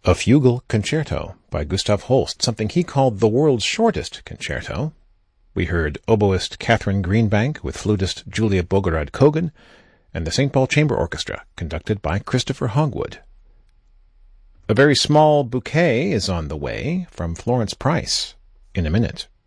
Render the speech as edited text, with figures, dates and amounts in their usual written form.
A Fugal Concerto by Gustav Holst, something he called the world's shortest concerto. We heard oboist Catherine Greenbank with flutist Julia Bogorod-Kogan and the St. Paul Chamber Orchestra, conducted by Christopher Hogwood. A very small bouquet is on the way from Florence Price in a minute.